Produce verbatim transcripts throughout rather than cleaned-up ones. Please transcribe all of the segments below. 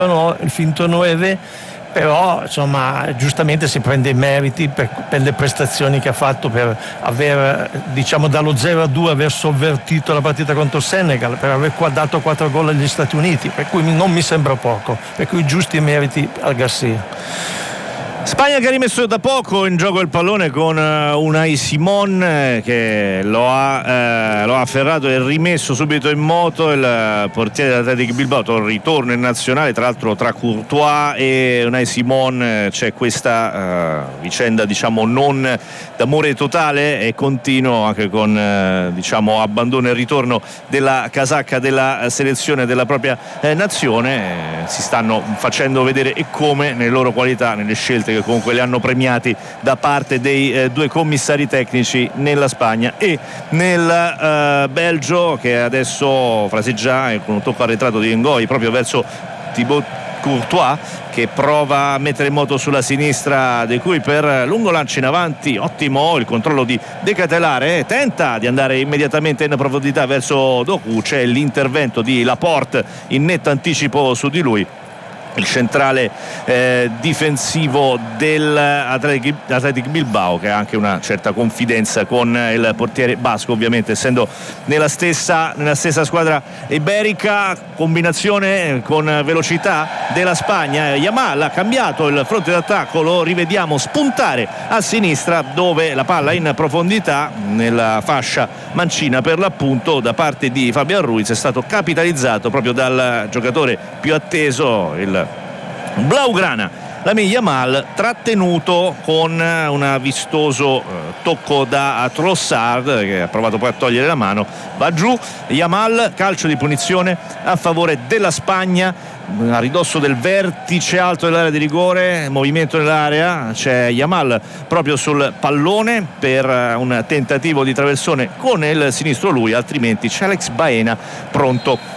no, il finto nove, però insomma giustamente si prende i meriti per, per le prestazioni che ha fatto, per aver, diciamo, dallo zero a due aver sovvertito la partita contro il Senegal, per aver dato quattro gol agli Stati Uniti, per cui non mi sembra poco, per cui giusti i meriti al Garcia. Spagna che ha rimesso da poco in gioco il pallone con uh, Unai Simón eh, che lo ha, eh, lo ha afferrato e rimesso subito in moto il uh, portiere dell'Athletic Bilbao. Il ritorno in nazionale, tra l'altro tra Courtois e Unai Simón eh, c'è questa uh, vicenda, diciamo, non d'amore totale e continuo, anche con uh, diciamo abbandono e ritorno della casacca della selezione della propria eh, nazione. Eh, si stanno facendo vedere e come nelle loro qualità, nelle scelte che comunque li hanno premiati da parte dei eh, due commissari tecnici nella Spagna e nel eh, Belgio, che adesso fraseggia con un tocco arretrato di Ngoy proprio verso Thibaut Courtois, che prova a mettere in moto sulla sinistra De cui per lungo lancio in avanti, ottimo il controllo di De Ketelare, tenta di andare immediatamente in profondità verso Doku, c'è l'intervento di Laporte in netto anticipo su di lui, il centrale eh, difensivo dell'Athletic Athletic Bilbao, che ha anche una certa confidenza con il portiere basco, ovviamente essendo nella stessa, nella stessa squadra iberica. Combinazione con velocità della Spagna, Yamal ha cambiato il fronte d'attacco, lo rivediamo spuntare a sinistra, dove la palla in profondità nella fascia mancina per l'appunto da parte di Fabian Ruiz è stato capitalizzato proprio dal giocatore più atteso, il Blaugrana, Lamine Yamal, trattenuto con un vistoso eh, tocco da Trossard, che ha provato poi a togliere la mano. Va giù Yamal, calcio di punizione a favore della Spagna a ridosso del vertice alto dell'area di rigore, movimento nell'area, c'è Yamal proprio sul pallone per un tentativo di traversone con il sinistro lui, altrimenti c'è Alex Baena pronto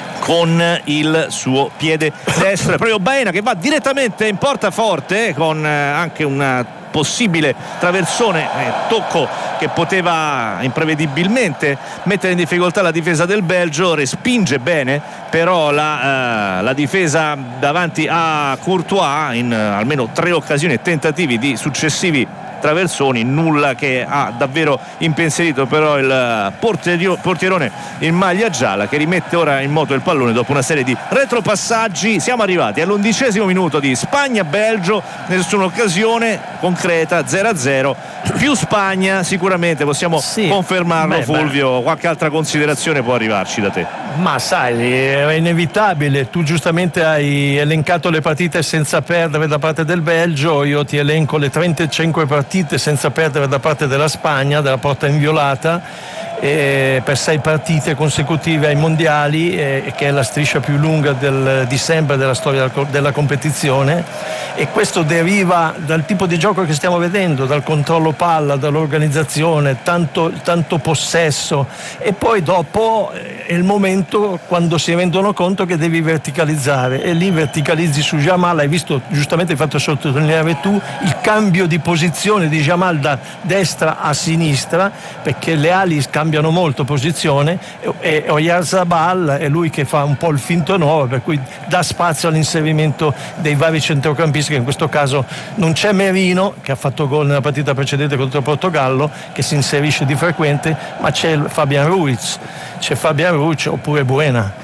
con il suo piede destro. È proprio Baena che va direttamente in porta forte con anche una possibile traversone, eh, tocco che poteva imprevedibilmente mettere in difficoltà la difesa del Belgio, respinge bene però la, eh, la difesa davanti a Courtois in eh, almeno tre occasioni e tentativi di successivi traversoni, nulla che ha davvero impensierito però il portierone in maglia gialla, che rimette ora in moto il pallone dopo una serie di retropassaggi. Siamo arrivati all'undicesimo minuto di Spagna-Belgio, nessuna occasione concreta, zero a zero, più Spagna sicuramente, possiamo sì, confermarlo. Beh, Fulvio, beh. Qualche altra considerazione può arrivarci da te? Ma sai, era inevitabile, tu giustamente hai elencato le partite senza perdere da parte del Belgio, io ti elenco le trentacinque partite senza perdere da parte della Spagna, della porta inviolata, eh, per sei partite consecutive ai mondiali, eh, che è la striscia più lunga del, di sempre della storia della, della competizione, e questo deriva dal tipo di gioco che stiamo vedendo, dal controllo palla, dall'organizzazione, tanto, tanto possesso, e poi dopo eh, è il momento quando si rendono conto che devi verticalizzare, e lì verticalizzi su Yamal. Hai visto, giustamente hai fatto sottolineare tu il cambio di posizione di Yamal da destra a sinistra, perché le ali cambiano molto posizione, e Oyarzabal è lui che fa un po' il finto nuovo, per cui dà spazio all'inserimento dei vari centrocampisti, che in questo caso non c'è Merino, che ha fatto gol nella partita precedente contro il Portogallo, che si inserisce di frequente, ma c'è Fabian Ruiz c'è Fabian Ruiz oppure Buena.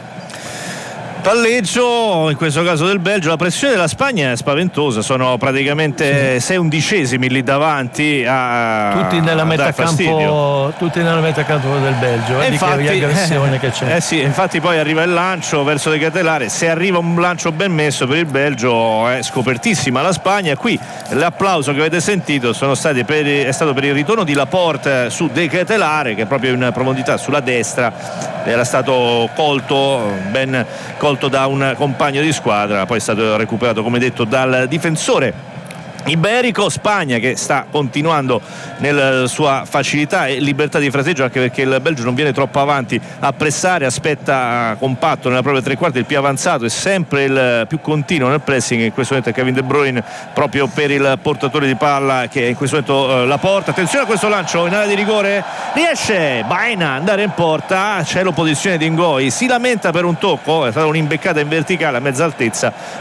Palleggio in questo caso del Belgio. La pressione della Spagna è spaventosa, sono praticamente sei undicesimi lì davanti a tutti nella metà campo, tutti nella metà campo del Belgio, e infatti, che aggressione eh, che c'è. Eh sì, infatti poi arriva il lancio verso De Ketelare, se arriva un lancio ben messo per il Belgio è scopertissima la Spagna. Qui l'applauso che avete sentito sono stati per, è stato per il ritorno di Laporte su De Ketelare, che proprio in profondità sulla destra era stato colto, ben colto da un compagno di squadra, poi è stato recuperato come detto dal difensore iberico. Spagna che sta continuando nella sua facilità e libertà di fraseggio, anche perché il Belgio non viene troppo avanti a pressare, aspetta compatto nella propria tre quarti, il più avanzato e sempre il più continuo nel pressing. In questo momento è Kevin De Bruyne proprio per il portatore di palla che in questo momento eh, la porta. Attenzione a questo lancio in area di rigore, riesce Baena ad andare in porta, c'è l'opposizione di Ngoi, si lamenta per un tocco, è stata un'imbeccata in verticale a mezza altezza,